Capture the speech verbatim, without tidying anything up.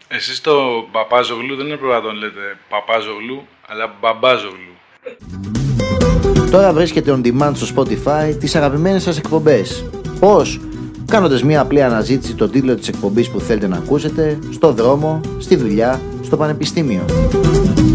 Εσείς το Παπάζογλου δεν είναι πρέπει να τον λέτε Παπάζογλου, αλλά Μπαμπάζογλου. Τώρα βρίσκεται on demand στο Spotify τις αγαπημένες σας εκπομπές. Πώς? Κάνοντας μια απλή αναζήτηση το τίτλο της εκπομπής που θέλετε να ακούσετε, στο δρόμο, στη δουλειά, στο πανεπιστήμιο.